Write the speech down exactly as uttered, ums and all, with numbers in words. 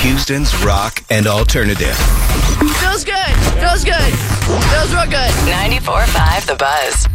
Houston's rock and alternative. Feels good. Feels good. Feels real good. ninety-four point five The Buzz.